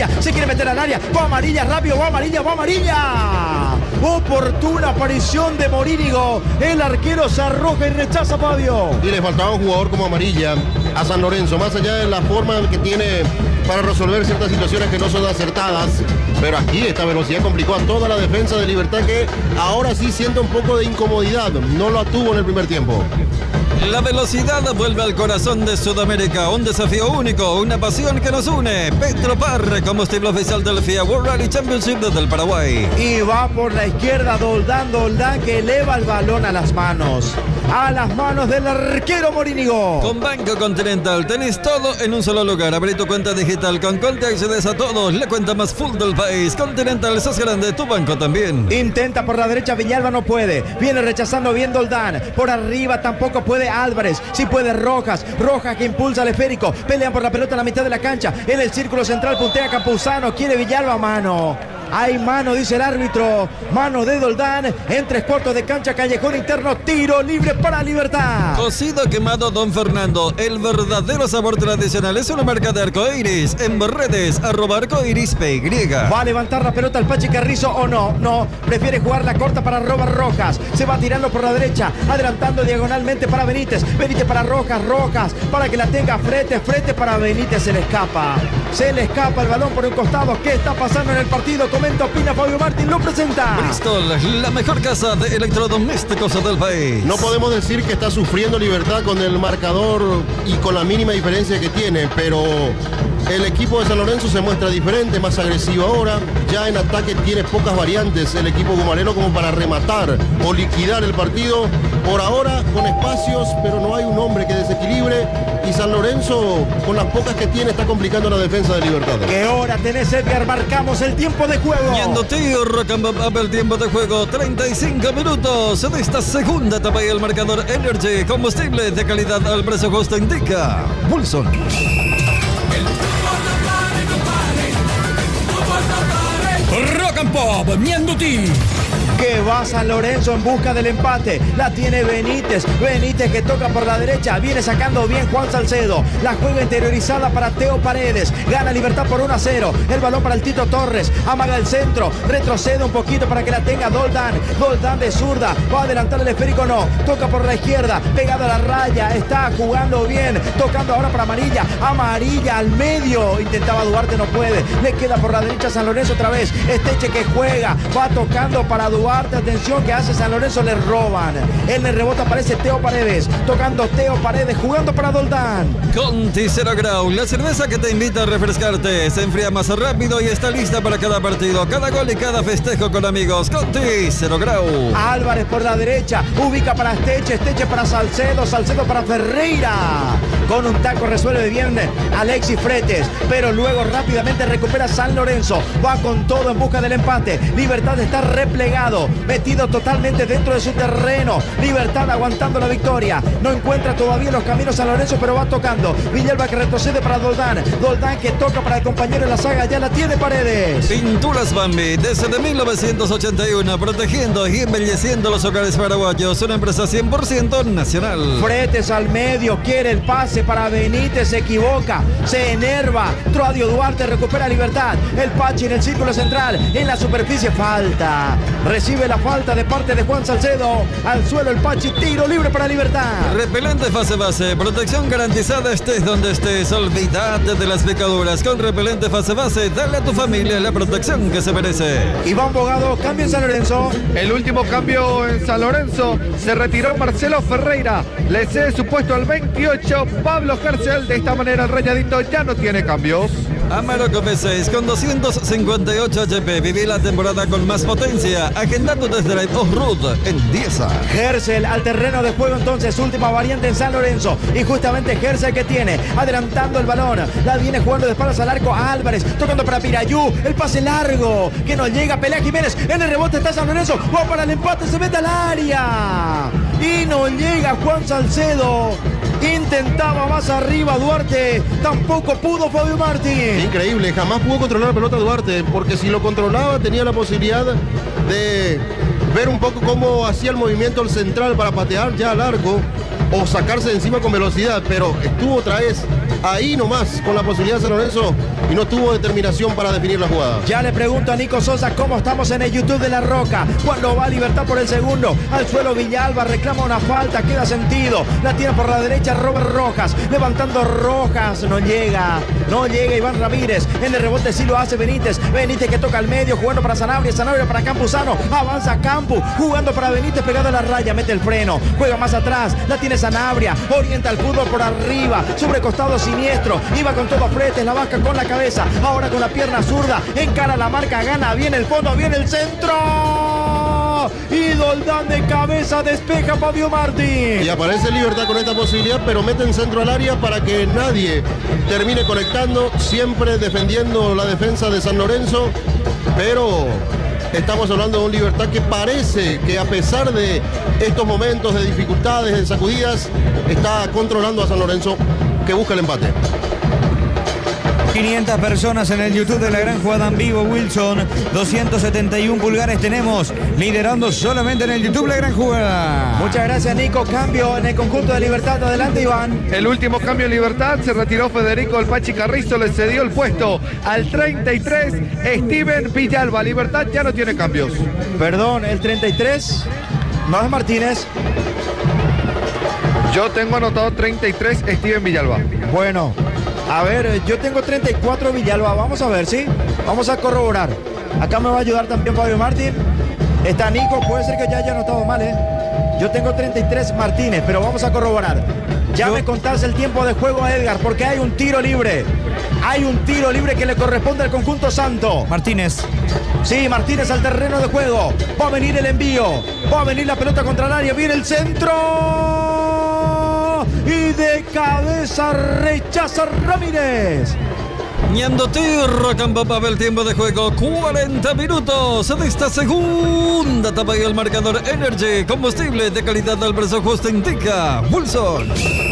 amarilla, se quiere meter al área, va amarilla, rápido, va amarilla, va amarilla. Oportuna aparición de Morínigo, el arquero se arroja y rechaza, Fabio. Y le faltaba un jugador como amarilla a San Lorenzo, más allá de la forma que tiene para resolver ciertas situaciones que no son acertadas, pero aquí esta velocidad complicó a toda la defensa de Libertad, que ahora sí siente un poco de incomodidad, no la tuvo en el primer tiempo. La velocidad vuelve al corazón de Sudamérica, un desafío único, una pasión que nos une. Petropar, combustible oficial del FIA World Rally Championship desde el Paraguay. Y va por la izquierda Doldán que eleva el balón a las manos del arquero Morínigo. Con Banco Continental tenés todo en un solo lugar. Abrí tu cuenta digital con Conti, accedes a todos, la cuenta más full del país. Continental, sos grande, tu banco también. Intenta por la derecha, Villalba no puede. Viene rechazando bien Doldán. Por arriba tampoco puede Álvarez. Sí puede Rojas. Rojas que impulsa al esférico. Pelean por la pelota en la mitad de la cancha. En el círculo central puntea Campuzano. Quiere Villalba, mano. Hay mano, dice el árbitro. Mano de Doldán en 3/4 de cancha, callejón interno, tiro libre para Libertad. Cocido quemado Don Fernando, el verdadero sabor tradicional. Es una marca de arcoiris. En redes, @arcoirispy. ¿Va a levantar la pelota el Pachi Carrizo o no? No, prefiere jugar la corta para Robert Rojas. Se va tirando por la derecha, adelantando diagonalmente para Benítez. Benítez para Rojas, Rojas para que la tenga Frete para Benítez, se le escapa el balón por un costado. ¿Qué está pasando en el partido? Comenta, opina Fabio Martín, lo presenta. Bristol, la mejor casa de electrodomésticos del país. No podemos decir que está sufriendo Libertad con el marcador y con la mínima diferencia que tiene, pero el equipo de San Lorenzo se muestra diferente, más agresivo ahora. Ya en ataque tiene pocas variantes el equipo gumareno como para rematar o liquidar el partido. Por ahora con espacios, pero no hay un hombre que desequilibre. Y San Lorenzo, con las pocas que tiene, está complicando la defensa de Libertad. ¿Qué hora tenés, Edgar? Marcamos el tiempo de juego. Yendo tío, Rocambam, el tiempo de juego, 35 minutos de esta segunda etapa y el marcador Energy, combustible de calidad al precio justo, indica Wilson. Rock and Pop, Mianduti. Que va San Lorenzo en busca del empate. La tiene Benítez. Benítez que toca por la derecha. Viene sacando bien Juan Salcedo. La juega interiorizada para Teo Paredes. Gana Libertad por 1-0. El balón para el Tito Torres. Amaga el centro. Retrocede un poquito para que la tenga Doldán. Doldán de zurda. Va a adelantar el esférico, no. Toca por la izquierda. Pegado a la raya. Está jugando bien. Tocando ahora para Amarilla. Amarilla al medio. Intentaba Duarte, no puede. Le queda por la derecha San Lorenzo otra vez. Esteche que juega. Va tocando para Duarte. Atención, que hace San Lorenzo, le roban. En el rebote aparece Teo Paredes. Tocando Teo Paredes, jugando para Doldán. Conti 0 Grau, la cerveza que te invita a refrescarte. Se enfría más rápido y está lista para cada partido, cada gol y cada festejo con amigos. Conti 0 Grau. Álvarez por la derecha, ubica para Esteche, Esteche para Salcedo, Salcedo para Ferreira. Con un taco resuelve bien Alexis Fretes, pero luego rápidamente recupera San Lorenzo. Va con todo en busca del empate. Libertad está replegado, metido totalmente dentro de su terreno. Libertad aguantando la victoria. No encuentra todavía los caminos San Lorenzo, pero va tocando. Villalba que retrocede para Doldán. Doldán que toca para el compañero en la saga. Ya la tiene Paredes. Pinturas Bambi, desde 1981, protegiendo y embelleciendo los hogares paraguayos. Una empresa 100% nacional. Fretes al medio, quiere el pase para Benítez, se equivoca, se enerva. Troadio Duarte recupera Libertad. El Pachi en el círculo central, en la superficie, falta. Recibe la falta de parte de Juan Salcedo. Al suelo el Pachi, tiro libre para Libertad. Repelente fase base, protección garantizada estés donde estés. Olvídate de las picaduras. Con repelente fase base, dale a tu familia la protección que se merece. Iván Bogado, cambio en San Lorenzo. El último cambio en San Lorenzo. Se retiró Marcelo Ferreira. Le cede su puesto al 28 Pablo Gercel. De esta manera el Rayadito ya no tiene cambios. Amarok V6 con 258 HP. Viví la temporada con más potencia. Agenda tu test drive off-road en Dieza. Gercel al terreno de juego entonces. Última variante en San Lorenzo. Y justamente Gercel que tiene. Adelantando el balón. La viene jugando de espaldas al arco a Álvarez. Tocando para Pirayú. El pase largo. Que no llega. Pelea Jiménez. En el rebote está San Lorenzo. Va para el empate. Se mete al área. Y no llega Juan Salcedo. Intentaba más arriba Duarte. Tampoco pudo Fabio Martín. Increíble, jamás pudo controlar la pelota Duarte, porque si lo controlaba tenía la posibilidad de ver un poco cómo hacía el movimiento el central para patear ya al arco. o sacarse de encima con velocidad, pero estuvo otra vez ahí nomás con la posibilidad de San Lorenzo y no tuvo determinación para definir la jugada. Ya le pregunto a Nico Sosa cómo estamos en el YouTube de La Roca. Cuando va a Libertad por el segundo, al suelo Villalba, reclama una falta, queda sentido. La tira por la derecha Robert Rojas, levantando Rojas, no llega Iván Ramírez. En el rebote sí lo hace Benítez que toca al medio, jugando para Sanabria para Campuzano, avanza Campu, jugando para Benítez, pegado a la raya, mete el freno, juega más atrás, la tiene Sanabria, orienta el fútbol por arriba, sobre costado siniestro, iba con todo Fretes, la vasca con la cabeza, ahora con la pierna zurda, encara la marca, gana, viene el fondo, viene el centro, y Doldán de cabeza despeja Fabio Martín. Y aparece Libertad con esta posibilidad, pero mete en centro al área para que nadie termine conectando, siempre defendiendo la defensa de San Lorenzo, pero estamos hablando de un Libertad que parece que a pesar de estos momentos de dificultades, de sacudidas, está controlando a San Lorenzo, que busca el empate. 500 personas en el YouTube de La Gran Jugada en vivo, Wilson. 271 pulgares tenemos, liderando solamente en el YouTube La Gran Jugada. Muchas gracias, Nico. Cambio en el conjunto de Libertad. Adelante, Iván. El último cambio en Libertad, se retiró Federico El Pachi Carrizo, le cedió el puesto al 33, Steven Villalba. Libertad ya no tiene cambios. Perdón, el 33 no es Martínez. Yo tengo anotado 33, Steven Villalba. Bueno, a ver, yo tengo 34 Villalba. Vamos a ver, ¿sí? Vamos a corroborar. Acá me va a ayudar también Fabio Martín. Está Nico, puede ser que ya haya anotado mal, ¿eh? Yo tengo 33 Martínez, pero vamos a corroborar. Ya me contás el tiempo de juego a Edgar, porque hay un tiro libre. Hay un tiro libre que le corresponde al conjunto santo. Martínez. Sí, Martínez al terreno de juego. Va a venir el envío. Va a venir la pelota contra el área. Viene el centro. Y de cabeza rechaza Ramírez. Ñandotí, Rocampo para el tiempo de juego, 40 minutos de esta segunda etapa y el marcador Energy, combustible de calidad al precio justo, indica Wilson.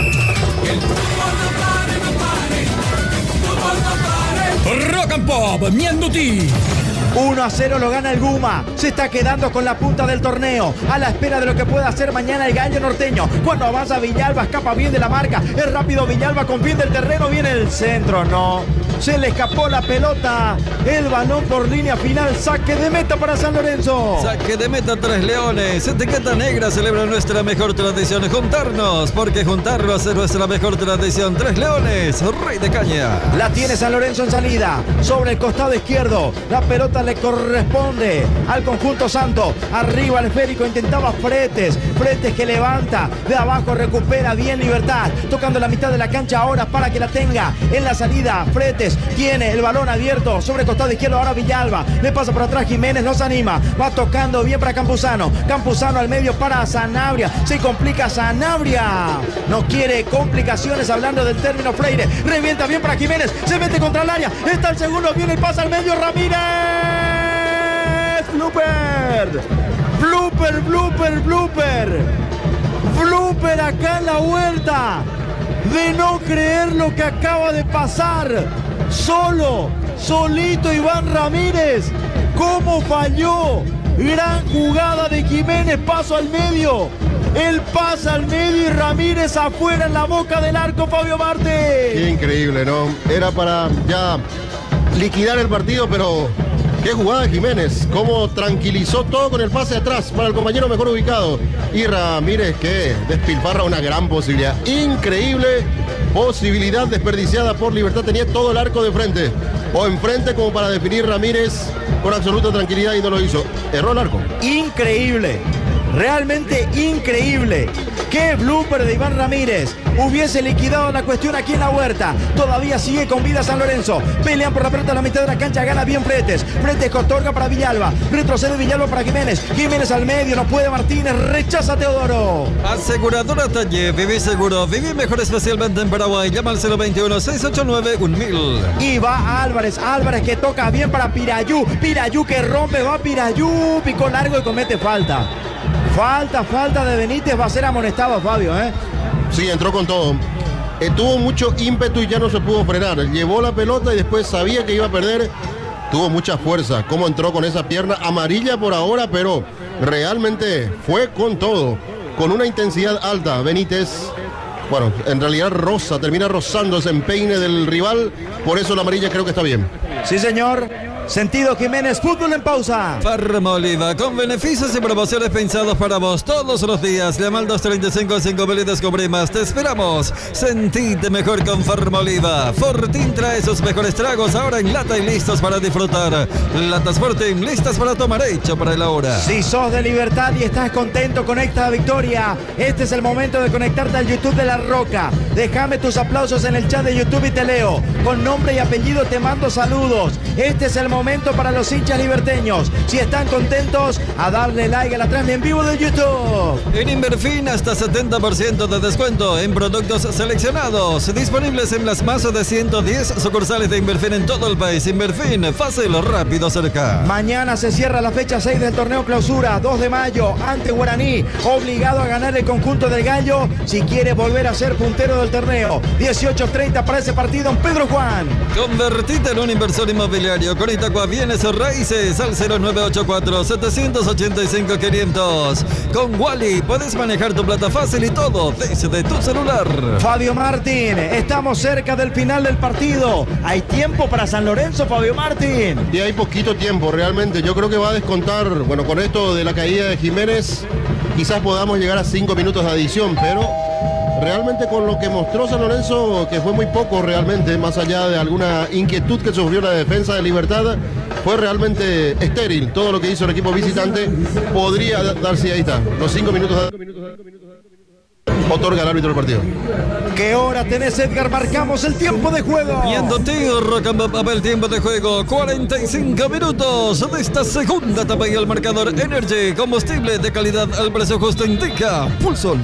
Rock and Pop, Ñandotí. 1-0 lo gana el Guma. Se está quedando con la punta del torneo, a la espera de lo que pueda hacer mañana el gallo norteño. Cuando avanza Villalba, escapa bien de la marca. Es rápido Villalba con fin del terreno. Viene el centro, no. Se le escapó la pelota. El balón por línea final. Saque de meta para San Lorenzo. Saque de meta, Tres Leones. Etiqueta negra celebra nuestra mejor tradición. Juntarnos, porque juntarnos es nuestra mejor tradición. Tres Leones, Rey de Caña. La tiene San Lorenzo en salida. Sobre el costado izquierdo. La pelota le corresponde al conjunto santo. Arriba el esférico, intentaba Fretes que levanta de abajo, recupera bien Libertad, tocando la mitad de la cancha ahora para que la tenga en la salida. Fretes tiene el balón abierto sobre el costado izquierdo, ahora Villalba, le pasa por atrás Jiménez, no se anima, va tocando bien para Campuzano al medio para Sanabria, se complica Sanabria, no quiere complicaciones, hablando del término Freire, revienta bien para Jiménez, se mete contra el área, está el segundo, viene el pase al medio, Ramírez. Blooper acá en la vuelta de no creer lo que acaba de pasar. Solito Iván Ramírez. ¿Cómo falló? Gran jugada de Jiménez, paso al medio. Él pasa al medio y Ramírez afuera en la boca del arco, Fabio Martín. Qué increíble, ¿no? Era para ya liquidar el partido, pero qué jugada de Jiménez, cómo tranquilizó todo con el pase atrás para el compañero mejor ubicado. Y Ramírez que despilfarra una gran posibilidad, increíble posibilidad desperdiciada por Libertad. Tenía todo el arco de frente o enfrente como para definir Ramírez con absoluta tranquilidad y no lo hizo. Erró el arco. Increíble. Realmente increíble. Qué blooper de Iván Ramírez. Hubiese liquidado la cuestión aquí en la Huerta. Todavía sigue con vida San Lorenzo. Pelean por la pelota en la mitad de la cancha. Gana bien Fretes. Fretes otorga para Villalba. Retrocede Villalba para Jiménez. Jiménez al medio. No puede Martínez. Rechaza Teodoro. Aseguradora Talle. Viví seguro. Viví mejor, especialmente en Paraguay. Llama al 021-689-1000. Y va Álvarez. Álvarez que toca bien para Pirayú. Pirayú que rompe. Va Pirayú. Picó largo y comete falta. Falta de Benítez, va a ser amonestado, Fabio, ¿eh? Sí, entró con todo. Tuvo mucho ímpetu y ya no se pudo frenar. Llevó la pelota y después sabía que iba a perder. Tuvo mucha fuerza. Cómo entró con esa pierna amarilla por ahora, pero realmente fue con todo. con una intensidad alta. Benítez, bueno, en realidad termina rozando ese empeine del rival, por eso la amarilla creo que está bien. Sí, señor. Sentido Jiménez, fútbol en pausa. Farmoliva, con beneficios y promociones pensados para vos todos los días. Llama al 235-5000 y descubrí más. Te esperamos. Sentite mejor con Farmoliva. Fortín trae sus mejores tragos ahora en lata y listos para disfrutar. Latas Fortín, listas para tomar, hecho para la hora. Si sos de Libertad y estás contento, conecta a Victoria. Este es el momento de conectarte al YouTube de La Roca. Déjame tus aplausos en el chat de YouTube y te leo. Con nombre y apellido te mando saludos. Este es el momento para los hinchas liberteños. Si están contentos, a darle like a la transmisión en vivo de YouTube. En Inverfin hasta 70% de descuento en productos seleccionados. Disponibles en las más de 110 sucursales de Inverfin en todo el país. Inverfin, fácil, rápido, cerca. Mañana se cierra la fecha 6 del torneo clausura. 2 de mayo, ante Guaraní. Obligado a ganar el conjunto del Gallo si quiere volver a ser puntero del torneo. 18:30 para ese partido en Pedro Juan. Convertite en un inversor inmobiliario con Itaqua Bienes Raíces al 0984-785-500. Con Wally puedes manejar tu plata fácil y todo desde tu celular. Fabio Martín, estamos cerca del final del partido. ¿Hay tiempo para San Lorenzo, Fabio Martín? Y hay poquito tiempo, realmente. Yo creo que va a descontar, bueno, con esto de la caída de Jiménez, quizás podamos llegar a 5 minutos de adición, pero realmente con lo que mostró San Lorenzo, que fue muy poco realmente, más allá de alguna inquietud que sufrió la defensa de Libertad, fue realmente estéril. Todo lo que hizo el equipo visitante podría darse, ahí está, los 5 minutos otorga el árbitro del partido. ¿Qué hora tenés, Edgar? Marcamos el tiempo de juego. Viendo Rock and Pop, el tiempo de juego, 45 minutos de esta segunda etapa y el marcador Energy, combustible de calidad al precio justo, indica Pulson.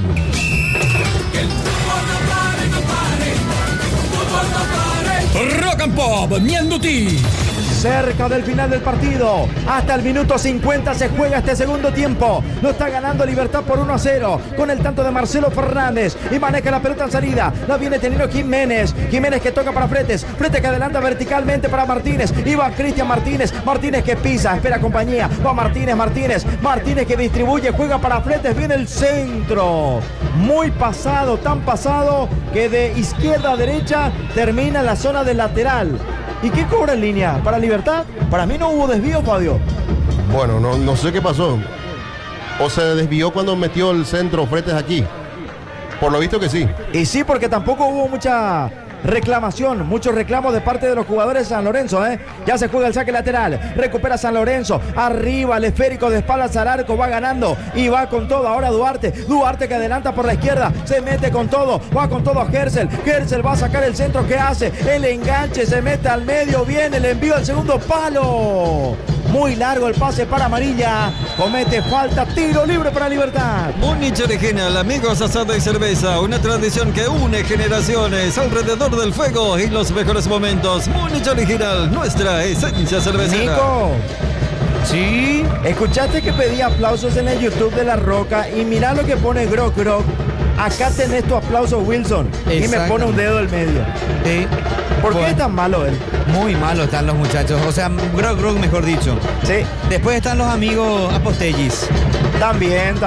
Rock and Pop, Mianduti. Cerca del final del partido, hasta el minuto 50 se juega este segundo tiempo. Lo está ganando Libertad por 1-0 con el tanto de Marcelo Fernández y maneja la pelota en salida. La viene teniendo Jiménez. Jiménez que toca para Fretes. Fretes que adelanta verticalmente para Martínez. Y va Cristian Martínez. Martínez que pisa, espera compañía. Va Martínez. Martínez que distribuye, juega para Fretes. Viene el centro. Muy pasado, tan pasado que de izquierda a derecha termina en la zona del lateral. ¿Y qué cobra en línea? ¿Para Libertad? Para mí no hubo desvío, Fabio. Bueno, no sé qué pasó. O se desvió cuando metió el centro Fretes aquí. Por lo visto que sí. Y sí, porque tampoco hubo mucha reclamación, muchos reclamos de parte de los jugadores de San Lorenzo, Ya se juega el saque lateral, recupera San Lorenzo, arriba el esférico de espaldas al arco, va ganando y va con todo ahora Duarte que adelanta por la izquierda, se mete con todo, va con todo a Gersel va a sacar el centro, ¿qué hace? El enganche, se mete al medio, viene el envío al segundo palo. Muy largo el pase para Amarilla. Comete falta, tiro libre para Libertad. Múnich Original, amigos, asada y cerveza. Una tradición que une generaciones alrededor del fuego y los mejores momentos. Múnich Original, nuestra esencia cervecera. Nico. Sí. Escuchaste que pedí aplausos en el YouTube de La Roca y mirá lo que pone Grok. Acá tenés tu aplauso, Wilson. Y me pone un dedo del medio. Sí. ¿Por qué es tan malo él? Muy malo están los muchachos. O sea, Grok, mejor dicho. Sí. Después están los amigos Apostellis. También.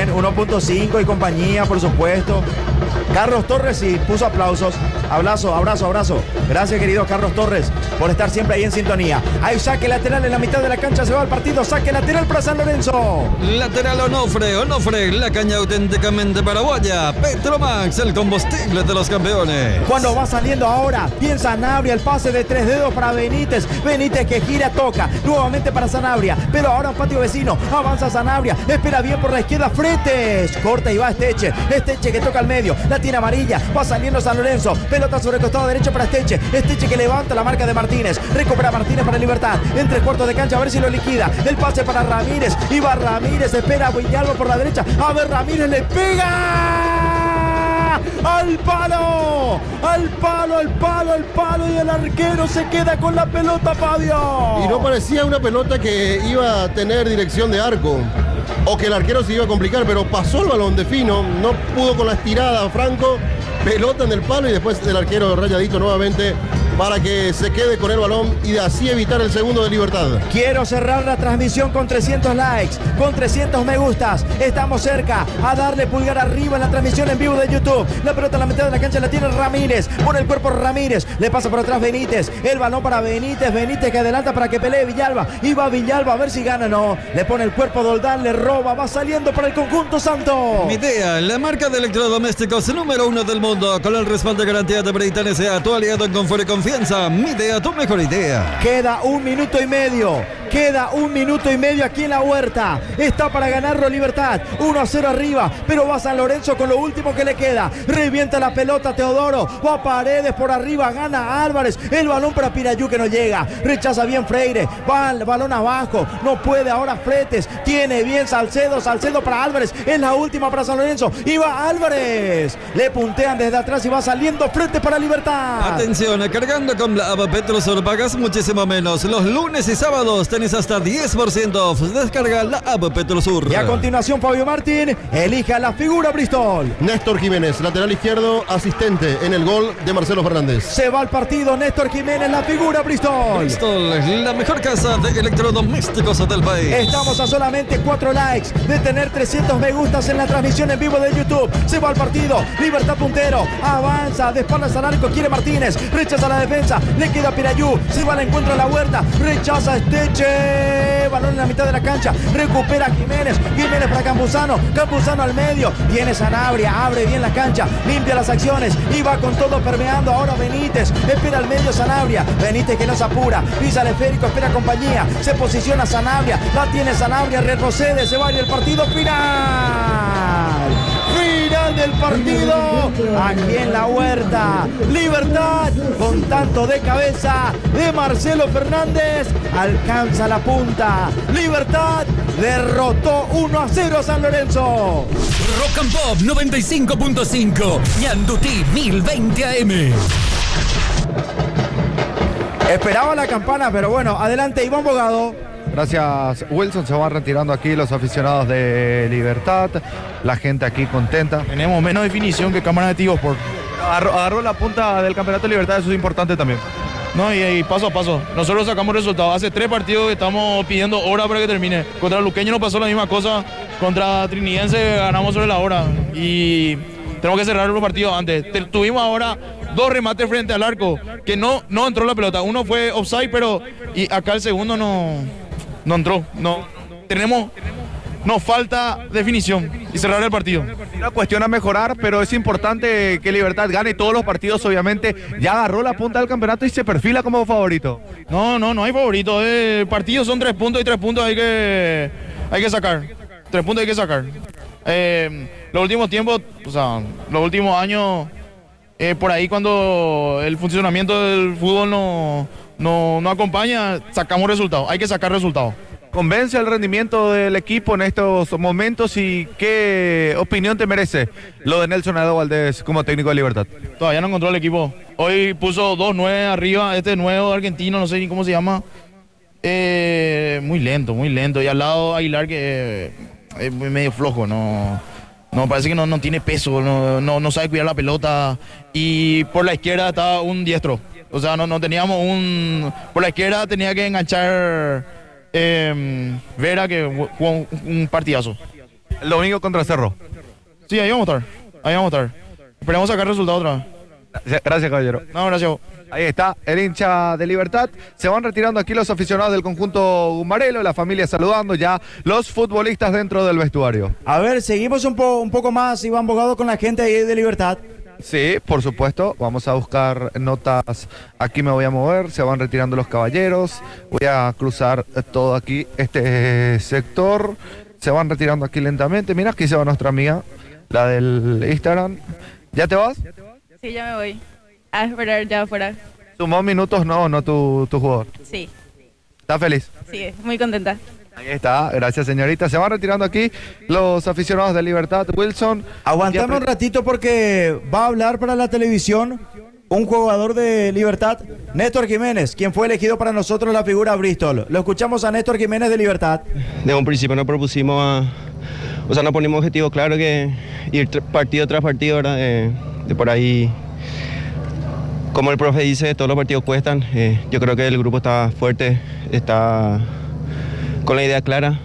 1.5 y compañía, por supuesto. Carlos Torres sí puso aplausos. Abrazo. Gracias, querido Carlos Torres, por estar siempre ahí en sintonía. Hay saque lateral en la mitad de la cancha, se va el partido. Saque lateral para San Lorenzo. Lateral Onofre, la caña auténticamente paraguaya. Petromax, el combustible de los campeones. Cuando va saliendo ahora, bien Sanabria, el pase de 3 dedos para Benítez. Benítez que gira, toca, nuevamente para Sanabria, pero ahora un patio vecino. Avanza Sanabria, espera bien por la izquierda, Fretes. Corta y va Esteche que toca al medio. La tiene Amarilla, va saliendo San Lorenzo. Pelota sobre el costado derecho para Esteche que levanta la marca de Martínez. Recupera Martínez para Libertad. En 3/4 de cancha, a ver si lo liquida. El pase para Ramírez. Y va Ramírez, espera a Villalba por la derecha. A ver, Ramírez le pega. ¡Al palo! Y el arquero se queda con la pelota, Fabio. Y no parecía una pelota que iba a tener dirección de arco o que el arquero se iba a complicar, pero pasó el balón de fino, no pudo con la estirada Franco, pelota en el palo y después el arquero rayadito nuevamente para que se quede con el balón y de así evitar el segundo de Libertad. Quiero cerrar la transmisión con 300 likes, con 300 me gustas. Estamos cerca a darle pulgar arriba en la transmisión en vivo de YouTube. La pelota en la mitad de la cancha la tiene Ramírez. Pone el cuerpo Ramírez. Le pasa por atrás Benítez. El balón para Benítez. Benítez que adelanta para que pelee Villalba. Y va Villalba a ver si gana. No. Le pone el cuerpo Doldán. Le roba. Va saliendo para el conjunto santo. Midea, la marca de electrodomésticos número 1 del mundo. Con el respaldo de garantía de Britan S.A. Tu aliado en confort y confianza. Midea, tu mejor idea. Queda 1 minuto y medio. Queda 1 minuto y medio aquí en la Huerta. Está para ganarlo Libertad. 1-0 arriba. Pero va San Lorenzo con lo último que le queda. Revienta la pelota Teodoro. Va Paredes por arriba. Gana Álvarez. El balón para Pirayú que no llega. Rechaza bien Freire. Va el balón abajo. No puede ahora Fretes. Tiene bien Salcedo. Salcedo para Álvarez. Es la última para San Lorenzo. Y va Álvarez. Le puntean desde atrás y va saliendo Fretes para Libertad. Atención, cargando con la app Petrosur pagas muchísimo menos. Los lunes y sábados tenés hasta 10% off. Descarga la app Petrosur. Y a continuación Fabio Martín elija la figura Bristol. Néstor Jiménez, lateral izquierdo, asistente en el gol de Marcelo Fernández. Se va al partido Néstor Jiménez, la figura Bristol. Bristol, la mejor casa de electrodomésticos del país. Estamos a solamente 4 likes de tener 300 me gustas en la transmisión en vivo de YouTube. Se va al partido, Libertad puntero, avanza, de espaldas al arco, quiere Martínez, rechaza la defensa, le queda Pirayú, se va al encuentro a la Huerta, rechaza Esteche, balón en la mitad de la cancha, recupera Jiménez, Jiménez para Campuzano, Campuzano al medio, tiene Sanabria, abre bien la cancha, limpia las acciones y va con todo permeando, ahora Benítez, espera al medio Sanabria, Benítez que no se apura, pisa el esférico, espera compañía, se posiciona Sanabria, la tiene Sanabria, retrocede, se va y el partido final. Final del partido aquí en la Huerta. Libertad con tanto de cabeza de Marcelo Fernández alcanza la punta. Libertad derrotó 1-0 a San Lorenzo. Rock and Pop 95.5 Ñandutí 1020 AM. Esperaba la campana, pero bueno, adelante Iván Bogado. Gracias, Wilson. Se van retirando aquí los aficionados de Libertad. La gente aquí contenta. Tenemos menos definición que Cámara de Tigo Sport. Agarró la punta del Campeonato de Libertad, eso es importante también. No, y paso a paso. Nosotros sacamos resultados. Hace 3 partidos que estamos pidiendo hora para que termine. Contra Luqueño nos pasó la misma cosa. Contra Trinidense ganamos sobre la hora. Y tenemos que cerrar los partidos antes. Tuvimos ahora 2 remates frente al arco, que no entró la pelota. Uno fue offside, pero y acá el segundo no entró. Nos falta definición y cerrar el partido. Una cuestión a mejorar, pero es importante que Libertad gane todos los partidos, obviamente. Ya agarró la punta del campeonato y se perfila como favorito. No hay favorito. Partidos son 3 puntos y 3 puntos hay que sacar. 3 puntos hay que sacar. Los últimos tiempos, o sea, los últimos años, por ahí cuando el funcionamiento del fútbol no acompaña, sacamos resultados. Hay que sacar resultados. ¿Convence el rendimiento del equipo en estos momentos y qué opinión te merece lo de Nelson Aldo Valdés como técnico de Libertad? Todavía no encontró el equipo. Hoy puso 2-9 arriba, este nuevo argentino, no sé ni cómo se llama. Muy lento. Y al lado Aguilar que es medio flojo, no parece que no tiene peso, no sabe cuidar la pelota. Y por la izquierda está un diestro. O sea, no teníamos por la izquierda tenía que enganchar Vera, que jugó un partidazo. El domingo contra Cerro. Sí, ahí vamos a estar. Esperemos sacar resultado otra vez. Gracias, caballero. No, gracias. Ahí está el hincha de Libertad. Se van retirando aquí los aficionados del conjunto Gumarelo, la familia saludando ya los futbolistas dentro del vestuario. A ver, seguimos un poco más, Iván Bogado, con la gente ahí de Libertad. Sí, por supuesto, vamos a buscar notas, aquí me voy a mover, se van retirando los caballeros, voy a cruzar todo aquí, este sector, se van retirando aquí lentamente, mira, aquí se va nuestra amiga, la del Instagram. ¿Ya te vas? Sí, ya me voy, a esperar ya afuera. ¿Sumó minutos? No tu jugador. Sí. ¿Estás feliz? Sí, muy contenta. Ahí está, gracias señorita. Se van retirando aquí los aficionados de Libertad. Wilson. Aguantame un ratito porque va a hablar para la televisión un jugador de Libertad, Néstor Jiménez, quien fue elegido para nosotros la figura Bristol. Lo escuchamos a Néstor Jiménez de Libertad. De un principio nos propusimos nos ponemos objetivo claro que ir partido tras partido, ¿verdad? De por ahí como el profe dice, todos los partidos cuestan. Yo creo que el grupo está fuerte, está con la idea clara.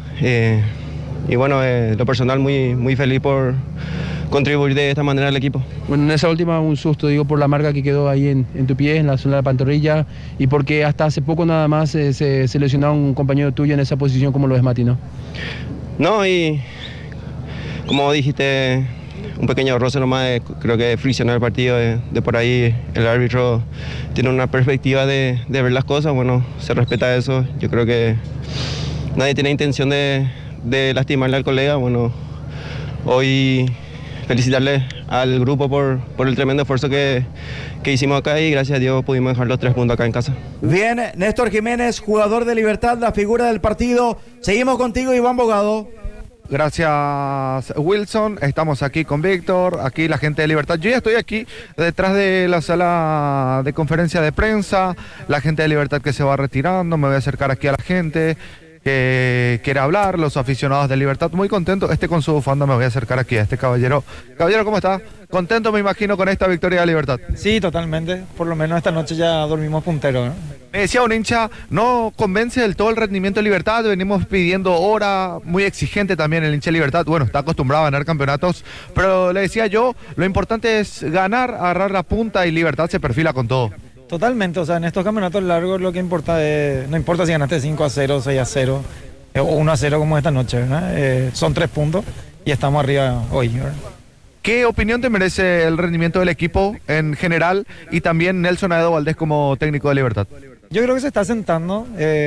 Y bueno, lo personal muy feliz por contribuir de esta manera al equipo. Bueno, en esa última un susto, digo, por la marca que quedó ahí en tu pie, en la zona de la pantorrilla, y porque hasta hace poco nada más se lesionó un compañero tuyo en esa posición como lo es Mati, ¿no? No, y como dijiste, un pequeño roce nomás, creo que friccionó el partido, de por ahí el árbitro tiene una perspectiva de ver las cosas, bueno, se respeta eso, yo creo que nadie tiene intención de lastimarle al colega, bueno, hoy felicitarle al grupo por el tremendo esfuerzo que hicimos acá y gracias a Dios pudimos dejar los 3 puntos acá en casa. Bien, Néstor Jiménez, jugador de Libertad, la figura del partido. Seguimos contigo, Iván Bogado. Gracias, Wilson. Estamos aquí con Víctor, aquí la gente de Libertad. Yo ya estoy aquí detrás de la sala de conferencia de prensa, la gente de Libertad que se va retirando, me voy a acercar aquí a la gente que quiere hablar, los aficionados de Libertad, muy contentos. Con su bufanda me voy a acercar aquí a este caballero. Caballero, ¿cómo está? Contento, me imagino, con esta victoria de Libertad. Sí, totalmente. Por lo menos esta noche ya dormimos punteros, ¿no? Me decía un hincha, no convence del todo el rendimiento de Libertad, venimos pidiendo hora, muy exigente también el hincha de Libertad, bueno, está acostumbrado a ganar campeonatos, pero le decía yo, lo importante es ganar, agarrar la punta y Libertad se perfila con todo. Totalmente, o sea, en estos campeonatos largos lo que importa es, no importa si ganaste 5-0, 6-0 o 1-0 como esta noche, ¿verdad? Son 3 puntos y estamos arriba hoy, ¿verdad? ¿Qué opinión te merece el rendimiento del equipo en general y también Nelson Aedo Valdés como técnico de Libertad? Yo creo que se está sentando,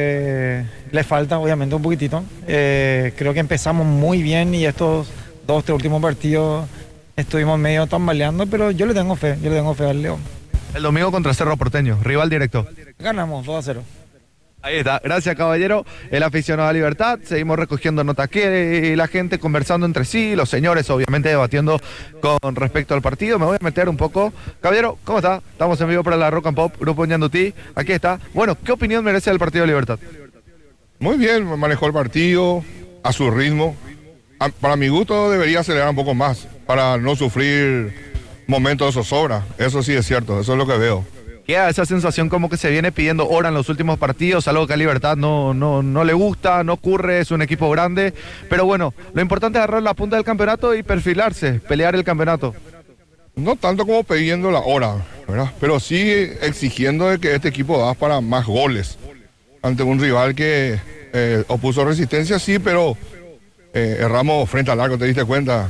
le falta obviamente un poquitito, creo que empezamos muy bien y estos 2-3 últimos partidos estuvimos medio tambaleando, pero yo le tengo fe al León. El domingo contra Cerro Porteño, rival directo. Ganamos 2-0. Ahí está, gracias caballero, el aficionado a Libertad, seguimos recogiendo nota aquí y la gente conversando entre sí, los señores obviamente debatiendo con respecto al partido, me voy a meter un poco. Caballero, ¿cómo está? Estamos en vivo para la Rock and Pop, Grupo Ñandutí, aquí está. Bueno, ¿qué opinión merece el partido de Libertad? Muy bien, manejó el partido a su ritmo, para mi gusto debería acelerar un poco más, para no sufrir momentos de zozobra, eso sí es cierto, eso es lo que veo. Queda esa sensación como que se viene pidiendo hora en los últimos partidos, algo que a Libertad no le gusta, no ocurre, es un equipo grande, pero bueno, lo importante es agarrar la punta del campeonato y perfilarse, pelear el campeonato. No tanto como pidiendo la hora, ¿verdad? Pero sí exigiendo de que este equipo da para más goles, ante un rival que opuso resistencia, sí, pero erramos frente al arco, te diste cuenta,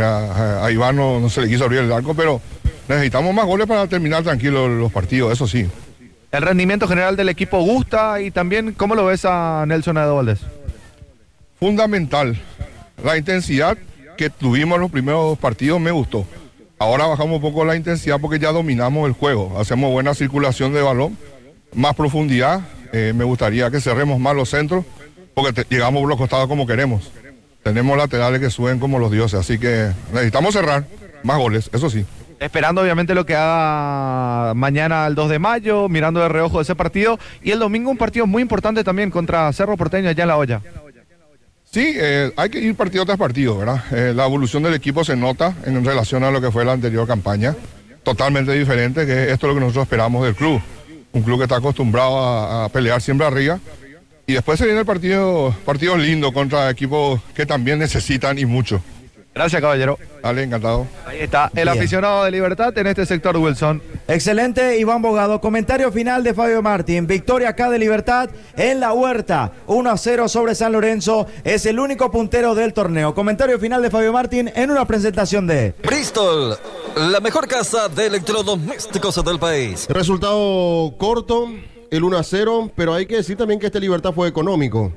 a Iván no se le quiso abrir el arco, pero necesitamos más goles para terminar tranquilos los partidos, eso sí. El rendimiento general del equipo gusta y también, ¿cómo lo ves a Nelson Aedo Valdés? Fundamental. La intensidad que tuvimos en los primeros partidos me gustó. Ahora bajamos un poco la intensidad porque ya dominamos el juego. Hacemos buena circulación de balón, más profundidad. Me gustaría que cerremos más los centros porque llegamos por los costados como queremos. Tenemos laterales que suben como los dioses, así que necesitamos cerrar más goles, eso sí. Esperando obviamente lo que haga mañana el 2 de mayo, mirando de reojo ese partido. Y el domingo un partido muy importante también contra Cerro Porteño allá en La Hoya. Sí, hay que ir partido tras partido, ¿verdad? La evolución del equipo se nota en relación a lo que fue la anterior campaña. Totalmente diferente, que esto es lo que nosotros esperamos del club. Un club que está acostumbrado a pelear siempre arriba. Y después se viene el partido lindo contra equipos que también necesitan y mucho. Gracias, caballero. Dale, encantado. Ahí está, el aficionado de Libertad en este sector, Wilson. Excelente, Iván Bogado. Comentario final de Fabio Martín. Victoria acá de Libertad en la Huerta. 1-0 sobre San Lorenzo. Es el único puntero del torneo. Comentario final de Fabio Martín en una presentación de Bristol, la mejor casa de electrodomésticos del país. Resultado corto, el 1-0, pero hay que decir también que este Libertad fue económico,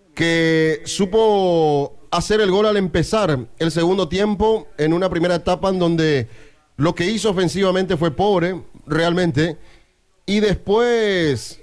que supo hacer el gol al empezar el segundo tiempo en una primera etapa en donde lo que hizo ofensivamente fue pobre, realmente, y después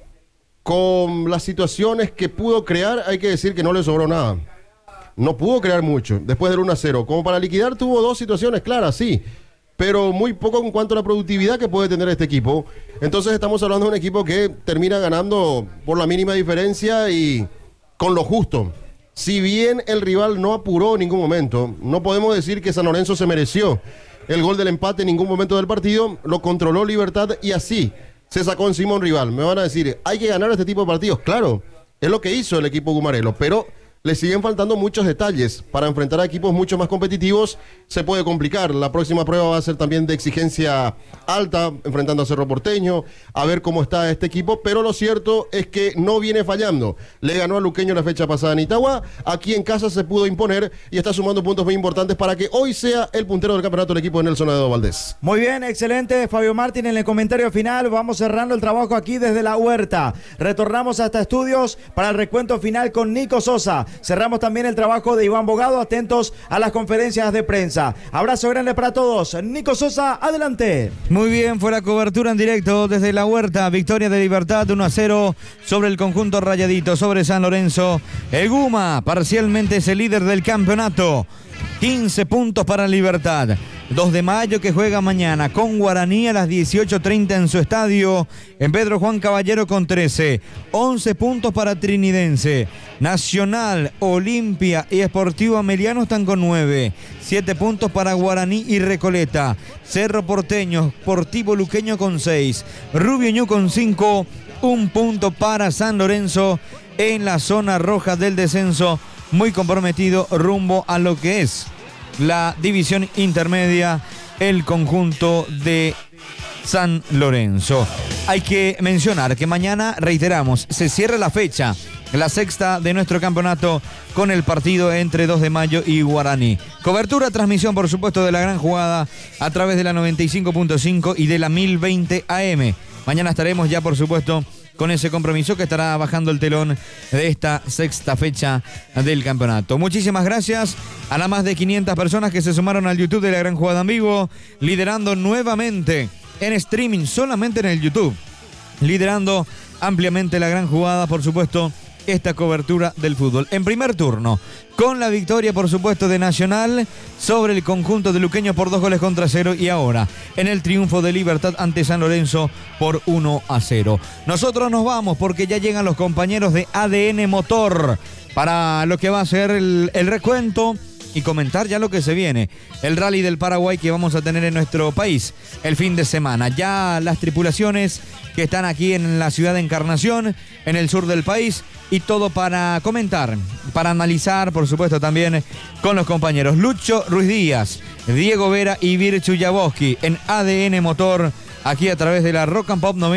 con las situaciones que pudo crear, hay que decir que no le sobró nada. No pudo crear mucho después del 1-0. Como para liquidar tuvo 2 situaciones claras, sí, pero muy poco en cuanto a la productividad que puede tener este equipo. Entonces estamos hablando de un equipo que termina ganando por la mínima diferencia y con lo justo. Si bien el rival no apuró en ningún momento, no podemos decir que San Lorenzo se mereció el gol del empate en ningún momento del partido, lo controló Libertad y así se sacó encima un rival. Me van a decir, hay que ganar este tipo de partidos. Claro, es lo que hizo el equipo gumarelo, pero le siguen faltando muchos detalles. Para enfrentar a equipos mucho más competitivos se puede complicar. La próxima prueba va a ser también de exigencia alta, enfrentando a Cerro Porteño, a ver cómo está este equipo, pero lo cierto es que no viene fallando. Le ganó a Luqueño la fecha pasada en Itagua, aquí en casa se pudo imponer y está sumando puntos muy importantes para que hoy sea el puntero del campeonato el equipo de Nelson Adedo Valdés. Muy bien, excelente, Fabio Martín en el comentario final. Vamos cerrando el trabajo aquí desde la huerta. Retornamos hasta estudios para el recuento final con Nico Sosa. Cerramos también el trabajo de Iván Bogado, atentos a las conferencias de prensa. Abrazo grande para todos. Nico Sosa, adelante. Muy bien, fue la cobertura en directo desde la huerta. Victoria de Libertad 1-0 sobre el conjunto rayadito, sobre San Lorenzo. El Guma parcialmente es el líder del campeonato. 15 puntos para Libertad. 2 de mayo que juega mañana con Guaraní a las 18:30 en su estadio. En Pedro Juan Caballero con 13. 11 puntos para Trinidense. Nacional, Olimpia y Sportivo Ameliano están con 9. 7 puntos para Guaraní y Recoleta. Cerro Porteño, Sportivo Luqueño con 6. Rubio Ñu con 5. 1 punto para San Lorenzo en la zona roja del descenso. Muy comprometido rumbo a lo que es la división intermedia, el conjunto de San Lorenzo. Hay que mencionar que mañana, reiteramos, se cierra la fecha, la sexta de nuestro campeonato, con el partido entre 2 de mayo y Guaraní. Cobertura, transmisión, por supuesto, de la gran jugada a través de la 95.5 y de la 1020 AM. Mañana estaremos ya, por supuesto, con ese compromiso que estará bajando el telón de esta sexta fecha del campeonato. Muchísimas gracias a las más de 500 personas que se sumaron al YouTube de la Gran Jugada en Vivo, liderando nuevamente en streaming, solamente en el YouTube, liderando ampliamente la Gran Jugada, por supuesto, esta cobertura del fútbol. En primer turno, con la victoria, por supuesto, de Nacional sobre el conjunto de Luqueño por 2-0 y ahora en el triunfo de Libertad ante San Lorenzo por 1-0. Nosotros nos vamos porque ya llegan los compañeros de ADN Motor para lo que va a ser el recuento y comentar ya lo que se viene, el Rally del Paraguay que vamos a tener en nuestro país el fin de semana. Ya las tripulaciones que están aquí en la ciudad de Encarnación, en el sur del país, y todo para comentar, para analizar, por supuesto, también con los compañeros Lucho Ruiz Díaz, Diego Vera y Virchu Jaboski en ADN Motor, aquí a través de la Rock and Pop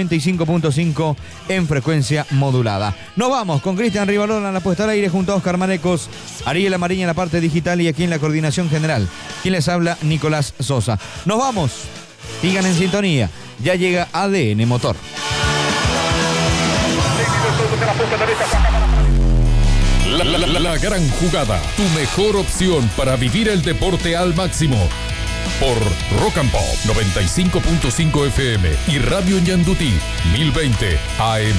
95.5 en frecuencia modulada. Nos vamos con Cristian Rivalona en la puesta al aire junto a Oscar Marecos, Ariel Amariña en la parte digital y aquí en la coordinación general. Quien les habla, Nicolás Sosa. Nos vamos, sigan en sintonía, ya llega ADN Motor. La gran jugada, tu mejor opción para vivir el deporte al máximo. Por Rock and Pop 95.5 FM y Radio Ñandutí 1020 AM.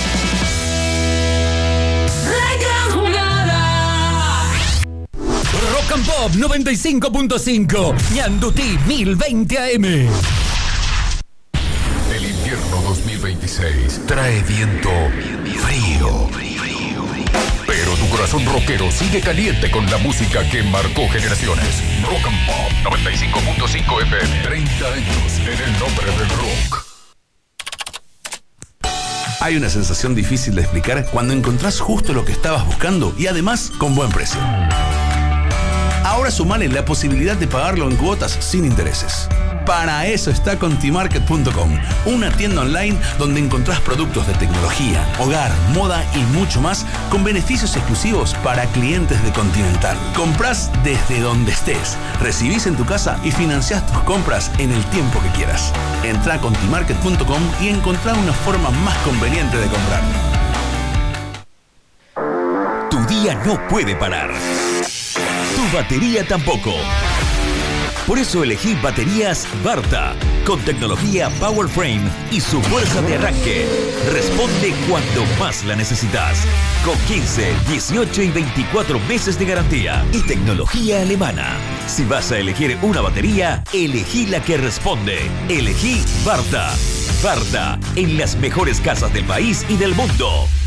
La gran jugada. Rock and Pop 95.5 Ñandutí 1020 AM. El invierno 2026 trae viento frío. Pero tu corazón rockero sigue caliente con la música que marcó generaciones. Rock and Pop 95.5 FM. 30 años en el nombre del rock. Hay una sensación difícil de explicar cuando encontrás justo lo que estabas buscando y además con buen precio. Ahora sumale la posibilidad de pagarlo en cuotas sin intereses. Para eso está Contimarket.com, una tienda online donde encontrás productos de tecnología, hogar, moda y mucho más con beneficios exclusivos para clientes de Continental. Comprás desde donde estés, recibís en tu casa y financiás tus compras en el tiempo que quieras. Entrá a Contimarket.com y encontrá una forma más conveniente de comprar. Tu día no puede parar. Tu batería tampoco. Por eso elegí baterías Varta, con tecnología Power Frame y su fuerza de arranque. Responde cuando más la necesitas. Con 15, 18 y 24 meses de garantía y tecnología alemana. Si vas a elegir una batería, elegí la que responde. Elegí Varta. Varta, en las mejores casas del país y del mundo.